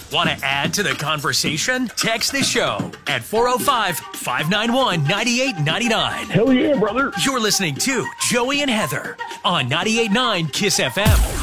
Want to add to the conversation? Text the show at 405-591-9899. Hell yeah, brother. You're listening to Joey and Heather on 98.9 KISS FM.